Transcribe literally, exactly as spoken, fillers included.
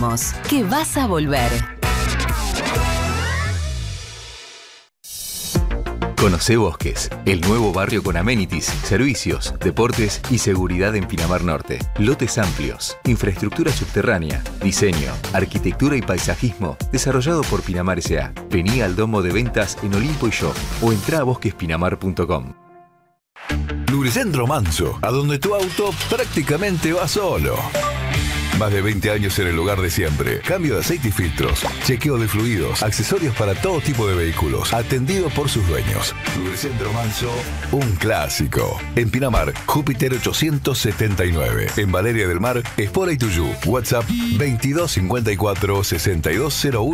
sabemos que vas a volver. Conocé Bosques, el nuevo barrio con amenities, servicios, deportes y seguridad en Pinamar Norte. Lotes amplios, infraestructura subterránea, diseño, arquitectura y paisajismo, desarrollado por Pinamar S A. Vení al domo de ventas en Olimpo y Shop o entrá a bosquespinamar punto com. Lubricentro Manso, a donde tu auto prácticamente va solo. Más de veinte años en el lugar de siempre. Cambio de aceite y filtros, chequeo de fluidos, accesorios para todo tipo de vehículos, atendido por sus dueños. Lubricentro Manso, un clásico. En Pinamar, Júpiter ochocientos setenta y nueve. En Valeria del Mar, Espora y Tuyú. WhatsApp veintidós cincuenta y cuatro sesenta y dos cero uno.